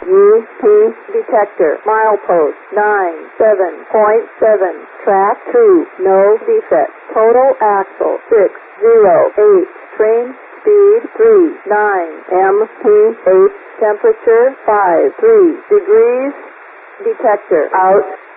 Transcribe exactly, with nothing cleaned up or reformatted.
U P detector. Milepost nine seven point seven. Track two. No defect. Total axle six zero eight. Train speed three nine. M P eight. Temperature five three degrees. Detector out.